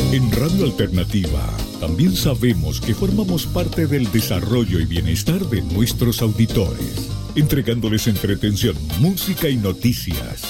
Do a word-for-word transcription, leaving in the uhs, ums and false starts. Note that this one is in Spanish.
En Radio Alternativa también sabemos que formamos parte del desarrollo y bienestar de nuestros auditores, entregándoles entretención, música y noticias.